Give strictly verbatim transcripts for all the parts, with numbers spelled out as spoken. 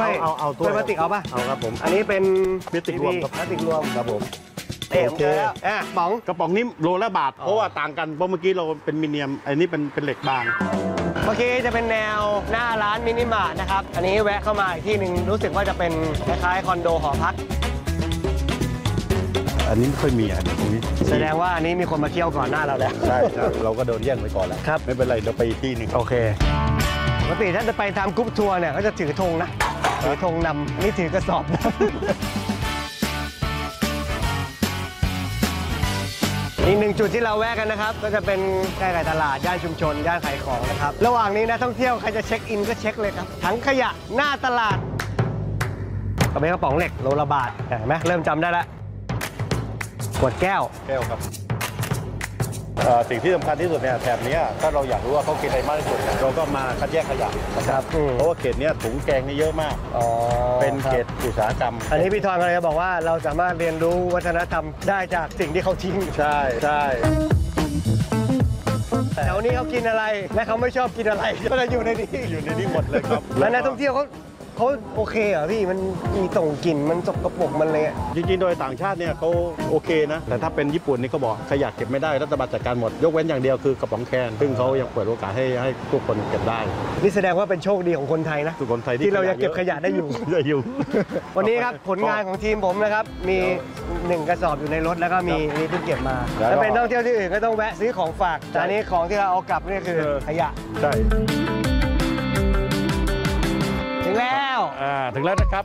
วยเอาเอาถ้วยพลาสติกเอาป่ะเอาครับผมอันนี้เป็นพลาสติกรวมครับพลาสติกรวมครับผมเอ๋ผมเจอแล้วอ่ะป๋องกระป๋องนี้โลละบาทเพราะว่าต่างกันเพราะเมื่อกี้เราเป็นมิเนียมอันนี้เป็นเป็นเหล็กบางเมื่อกี้จะเป็นแนวหน้าร้านมินิมาร์ทนะครับอันนี้แวะเข้ามาอีกที่หนึ่งรู้สึกว่าจะเป็นคล้ายๆคอนโดหอพักอันนี้ไม่ค่อยมีอ่ะตรงนี้แสดงว่าอันนี้มีคนมาเที่ยวก่อนหน้าเราแล้วใช่ครับเราก็โดนแย่งไปก่อนแล้วครับไม่เป็นไรเราไปอีกที่หนึงโอเคปกติถ้าจะไปทำกรุ๊ปทัวร์เนี่ยก็จะถือธงนะถือธงนำนี่ถือกระสอบนะอีกหนึ่งจุดที่เราแวะกันนะครับก็จะเป็นใกล้ๆตลาดย่านชุมชนย่านขายของนะครับระหว่างนี้นะท่องเที่ยวใครจะเช็คอินก็เช็คเลยครับถังขยะหน้าตลาดกระเป๋ากระป๋องเหล็กโลละบาทเห็นไหมเริ่มจำได้แล้วขวดแก้วแก้วครับเอ่อสิ่งที่สำคัญที่สุดเนี่ยแถบนี้ถ้าเราอยากรู้ว่าเขากินอะไรมากที่สุดเนี่ยเราก็มาคัดแยกขยะนะครับเพราะว่าเขตนี้ถุงแกงนี่เยอะมากอ๋อเป็นเขตอุตสาหกรรมอันนี้พี่ทอนกำลังจะบอกว่าเราสามารถเรียนรู้วัฒนธรรมได้จากสิ่งที่เขาทิ้งใช่ใช่แถวนี้เขากินอะไรและเขาไม่ชอบกินอะไรก็จะอยู่ในนี้อยู่ในนี้หมดเลยครับแล้วนักท่องเที่ยวเขาเขาโอเคเหรอพี่มันมีส่งกลิ่นมันสกปรกมันเลยอะจริงๆ โดยต่างชาติเนี่ยเขาโอเคนะ แต่ถ้าเป็นญี่ปุ่นนี่ก็บอกขยะเก็บไม่ได้รัฐบาลจัดการหมด ยกเว้นอย่างเดียวคือกระป๋องแคนซึ่งเขายังเปิดโอกาสให้ให้ทุกคนเก็บได้นี่แสดงว่าเป็นโชคดีของคนไทยนะทุกคนไทยที่เรายังเก็บขยะได้อยู่ได้อยู่วันนี้ครับผลงานของทีมผมนะครับมีหนึ่งกระสอบอยู่ในรถแล้วก็มีนี่เพิ่งเก็บมาแล้วเป็นท่องเที่ยวที่อื่นก็ต้องแวะซื้อของฝากแต่อันนี้ของที่เราเอากลับนี่คือขยะใช่ถึงแล้วอ่าถึงแล้วนะครับ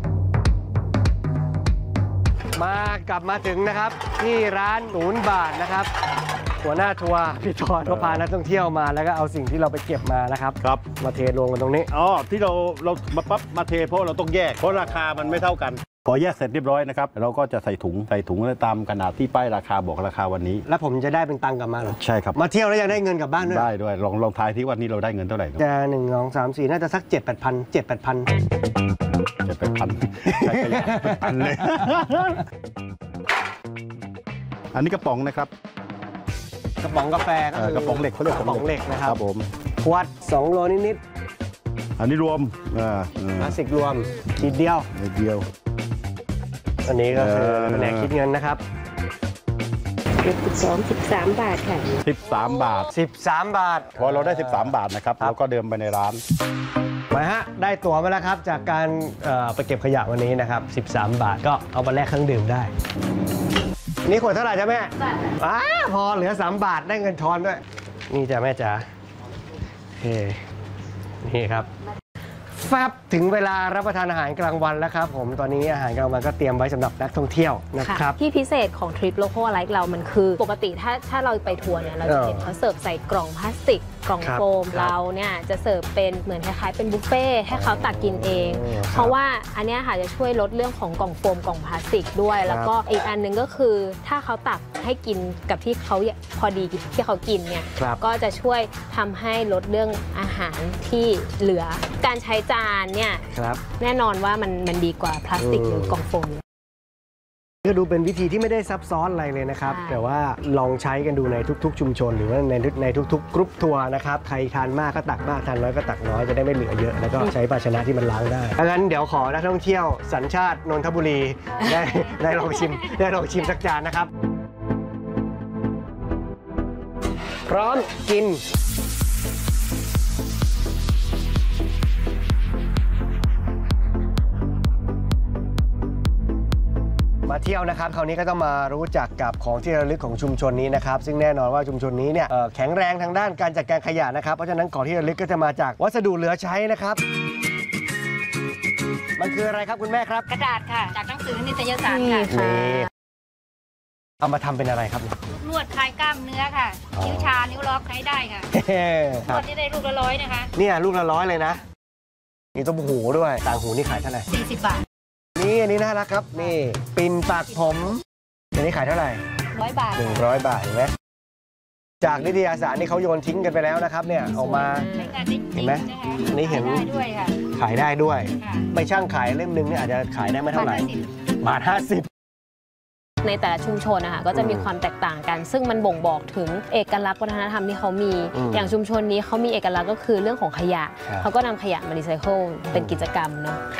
มากลับมาถึงนะครับที่ร้านศูนย์บาทนะครับหัวหน้าทัวร์พี่ทอนก็พานักท่องเที่ยวมาแล้วก็เอาสิ่งที่เราไปเก็บมานะครับครับมาเทรวมกันตรงนี้อ๋อที่เราเรามาปั๊บมาเทเพราะเราต้องแยกเพราะราคามันไม่เท่ากันพอแยกเสร็จเรียบร้อยนะครับเราก็จะใส่ถุงใส่ถุงตามขนาดที่ป้ายราคาบอกราคาวันนี้แล้วผมจะได้เป็นตังค์กลับมาเหรอใช่ครับมาเที่ยวแล้วยังได้เงินกลับบ้านด้วยได้ด้วยลองลองทายที่วันนี้เราได้เงินเท่าไหร่ครับจะหนึ่งสองสามสี่น่าจะสักเจ็ดแปดพันเจ็ดแปดพันเจ็ดแปดพันใช้ขยะเป็นพันเลย อันนี้กระป๋องนะครับกระป๋องกาแฟก็เอ่อคือกระป๋องเหล็กเขาเรียกกระป๋องเหล็กนะครับผมขวดสองโลนิดอันนี้รวมอ่าๆพลาสติกรวมขีดเดียวเดียวอันนี้ก็คือเออแผนกคิดเงินนะครับสิบสอง สิบสามบาทค่ะสิบสามบาทสิบสามบาทพอเราได้สิบสามบาทนะครับเราก็เดินไปในร้านมาฮะได้ตั๋วมาแล้วครับจากการเอ่อไปเก็บขยะวันนี้นะครับสิบสามบาทก็เอามาแลกเครื่องดื่มได้นี่ขวดเท่าไหร่จ๊ะแม่บาทอ้าพอเหลือสามบาทได้เงินทอนด้วยนี่จ้ะแม่จ๋าเฮ้นี่ครับแฟบถึงเวลารับประทานอาหารกลางวันแล้วครับผมตอนนี้อาหารกลางวันก็เตรียมไว้สำหรับนักท่องเที่ยวนะครับที่พิเศษของทริปโลโก้ไลฟ์เรามันคือ ปกติถ้าถ้าเราไปทัวร์เนี่ยเราจะเห็นเขาเสิร์ฟใส่กล่องพลาสติก กล่องครับโฟมครับเราเนี่ยจะเสิร์ฟเป็นเหมือนคล้ายๆเป็นบุฟเฟ่ให้เขาตักกินเองอ๋อครับเพราะว่าอันเนี้ยค่ะจะช่วยลดเรื่องของกล่องโฟมกล่องพลาสติกด้วย แล้วก็อีกอันหนึ่งก็คือถ้าเขาตักให้กินกับที่เขาพอดีที่เขากินเนี่ยครับก็จะช่วยทำให้ลดเรื่องอาหารที่เหลือการใช้จานเนี่ยครับแน่นอนว่ามันมันดีกว่าพลาสติกอืมหรือกล่องโฟมก็ดูเป็นวิธีที่ไม่ได้ซับซ้อนอะไรเลยนะครับใช่แต่ว่าลองใช้กันดูในทุกๆ ชุมชน หรือว่าในในทุกๆ กรุ๊ปทัวร์นะครับใครทานมากก็ตักมากทานน้อยก็ตักน้อยจะได้ไม่เหลือเยอะแล้วก็ใช้ภาชนะที่มันล้างได้ดังนั้นเดี๋ยวขอนักท่องเที่ยวสัญชาตินนทบุรีได้ได้ลองชิมได้ลองชิมสักจานนะครับ พร้อมกินมาเที่ยวนะครับคราวนี้ก็ต้องมารู้จักกับของที่ระลึกของชุมชนนี้นะครับซึ่งแน่นอนว่าชุมชนนี้เนี่ยเอ่อแข็งแรงทางด้านการจัดการขยะนะครับเพราะฉะนั้นของที่ระลึกก็จะมาจากวัสดุเหลือใช้นะครับมันคืออะไรครับคุณแม่ครับกระดาษค่ะ จากหนังสือนิตยสารค่ะนี่เอามาทำเป็นอะไรครับนวดคลายกล้ามเนื้อค่ะ นิ้วชา นิ้วล็อกใช้ได้ค่ะคน รับวดนี่ได้ลูกละร้อยนะคะเนี่ยลูกละร้อยเลยนะมีต้มหูด้วยต่างหูนี่ขายเท่าไหร่สี่สิบบาทนี่อันนี้น่ารักครับนี่ปิ่นปากผมอันนี้ขายเท่าไหร่ร้อยบาทหนึ่งร้อยบาทเห็นไหมจากนิตยสารนี่เขาโยนทิ้งกันไปแล้วนะครับเนี่ยออกมาใช้งานได้จเห็รินงไหมนะคะอันนี้เห็นได้ด้วยค่ะขายได้ด้วยค่ะไปช่างขายเล่มหนึงเนี่ยอาจจะขายได้ไม่เท่าไหร่บาทห้าสิบบาทห้าสิบในแต่ละชุมชนนะคะก็จะมีความแตกต่างกัน ซึ่งมันบ่งบอกถึงเอกลักษณ์วัฒนธรรมที่เขามีอืมอย่างชุมชนนี้เขามีเอกลักษณ์ก็คือเรื่องของขยะครับเขาก็นำขยะมารีไซเคิลเป็นกิจกรรมเนาะ